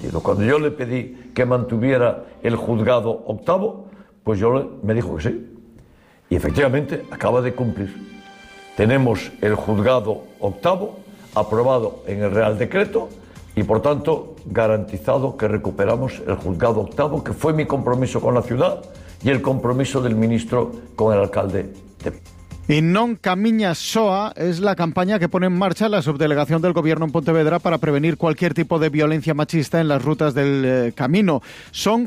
Cuando yo le pedí que mantuviera el juzgado octavo, pues me dijo que sí. Y efectivamente acaba de cumplir. Tenemos el juzgado octavo aprobado en el Real Decreto y, por tanto, garantizado que recuperamos el juzgado octavo, que fue mi compromiso con la ciudad y el compromiso del ministro con el alcalde de Vigo. Y non camiña soa es la campaña que pone en marcha la subdelegación del Gobierno en Pontevedra para prevenir cualquier tipo de violencia machista en las rutas del camino. Son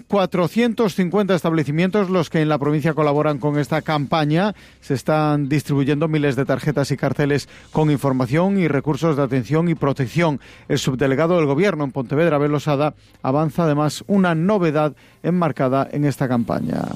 450 establecimientos los que en la provincia colaboran con esta campaña. Se están distribuyendo miles de tarjetas y carteles con información y recursos de atención y protección. El subdelegado del Gobierno en Pontevedra, Abel Losada, avanza además una novedad enmarcada en esta campaña.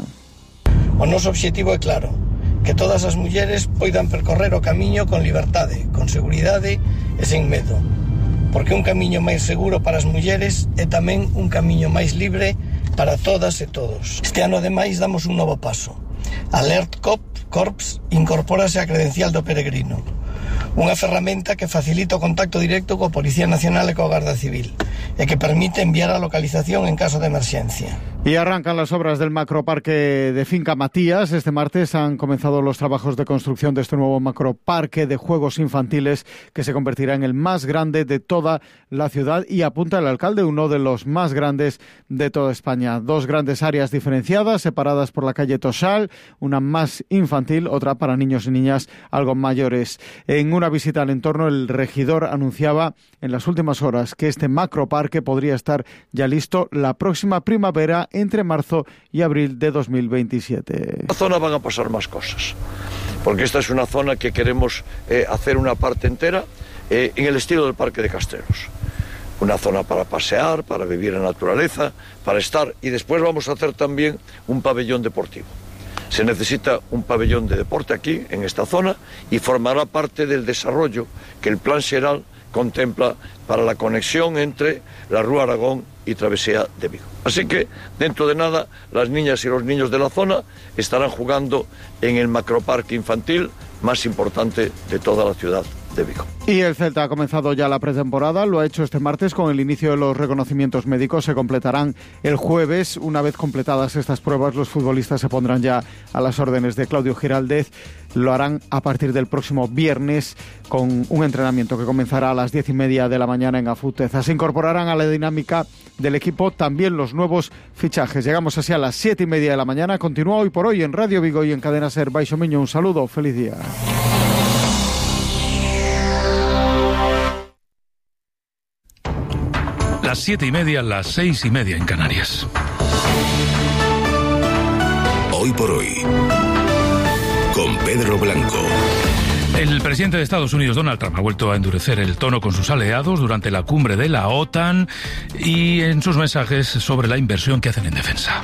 O noso obxectivo é claro: que todas as mulleres poidan percorrer o camiño con liberdade, con seguridade e sen medo. Porque un camiño máis seguro para as mulleres é tamén un camiño máis libre para todas e todos. Este ano, ademais, damos un novo paso. Alert Corps incorpórase a credencial do peregrino, unha ferramenta que facilita o contacto directo coa Policía Nacional e coa Garda Civil e que permite enviar a localización en caso de emerxencia. Y arrancan las obras del macroparque de Finca Matías. Este martes han comenzado los trabajos de construcción de este nuevo macroparque de juegos infantiles que se convertirá en el más grande de toda la ciudad y, apunta el alcalde, uno de los más grandes de toda España. 2 grandes áreas diferenciadas, separadas por la calle Tosal, una más infantil, otra para niños y niñas algo mayores. En una visita al entorno, el regidor anunciaba en las últimas horas que este macroparque podría estar ya listo la próxima primavera, entre marzo y abril de 2027. En la zona van a pasar más cosas, porque esta es una zona que queremos hacer una parte entera en el estilo del Parque de Castrelos. Una zona para pasear, para vivir en naturaleza, para estar, y después vamos a hacer también un pabellón deportivo. Se necesita un pabellón de deporte aquí, en esta zona, y formará parte del desarrollo que el Plan Xeral contempla para la conexión entre la Rúa Aragón y Travesía de Vigo. Así que, dentro de nada, las niñas y los niños de la zona estarán jugando en el macroparque infantil más importante de toda la ciudad de Vigo. Y el Celta ha comenzado ya la pretemporada, lo ha hecho este martes con el inicio de los reconocimientos médicos. Se completarán el jueves. Una vez completadas estas pruebas, los futbolistas se pondrán ya a las órdenes de Claudio Giraldez. Lo harán a partir del próximo viernes con un entrenamiento que comenzará a las 10:30 de la mañana en Afuteza. Se incorporarán a la dinámica del equipo también los nuevos fichajes. Llegamos así a las 7:30 de la mañana. Continúa Hoy por Hoy en Radio Vigo y en Cadena Ser. Baixo Miño, un saludo, feliz día. Las 7:30, las 6:30 en Canarias. Hoy por Hoy, con Pedro Blanco. El presidente de Estados Unidos, Donald Trump, ha vuelto a endurecer el tono con sus aliados durante la cumbre de la OTAN y en sus mensajes sobre la inversión que hacen en defensa.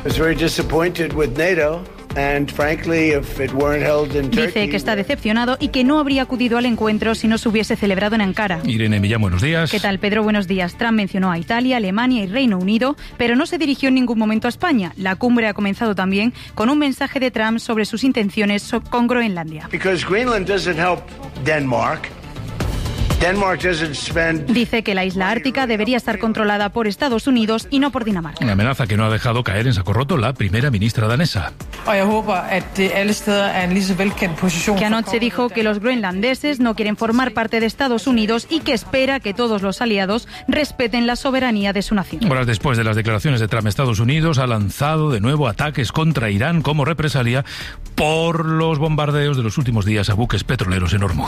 Dice que está decepcionado y que no habría acudido al encuentro si no se hubiese celebrado en Ankara. Irene Millán, buenos días. ¿Qué tal, Pedro? Buenos días. Trump mencionó a Italia, Alemania y Reino Unido, pero no se dirigió en ningún momento a España. La cumbre ha comenzado también con un mensaje de Trump sobre sus intenciones con Groenlandia. Because Greenland doesn't help Denmark. Dice que la isla ártica debería estar controlada por Estados Unidos y no por Dinamarca. Una amenaza que no ha dejado caer en saco roto la primera ministra danesa. Que anoche dijo que los groenlandeses no quieren formar parte de Estados Unidos y que espera que todos los aliados respeten la soberanía de su nación. Horas después de las declaraciones de Trump, Estados Unidos ha lanzado de nuevo ataques contra Irán como represalia por los bombardeos de los últimos días a buques petroleros en Hormuz.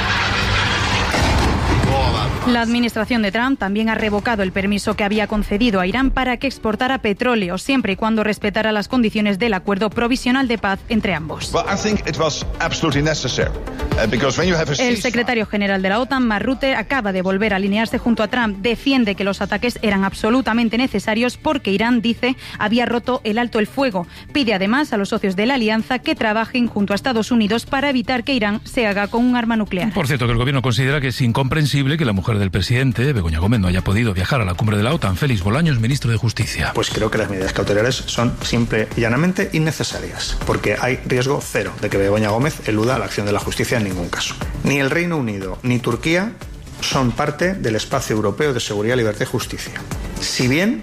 La administración de Trump también ha revocado el permiso que había concedido a Irán para que exportara petróleo, siempre y cuando respetara las condiciones del acuerdo provisional de paz entre ambos. El secretario general de la OTAN, Mark Rutte, acaba de volver a alinearse junto a Trump. Defiende que los ataques eran absolutamente necesarios porque Irán, dice, había roto el alto el fuego. Pide además a los socios de la alianza que trabajen junto a Estados Unidos para evitar que Irán se haga con un arma nuclear. Por cierto, que el gobierno considera que es incomprensible que la mujer del presidente, Begoña Gómez, no haya podido viajar a la cumbre de la OTAN. Félix Bolaños, ministro de Justicia. Pues creo que las medidas cautelares son simple y llanamente innecesarias, porque hay riesgo cero de que Begoña Gómez eluda la acción de la justicia en ningún caso. Ni el Reino Unido ni Turquía son parte del espacio europeo de seguridad, libertad y justicia. Si bien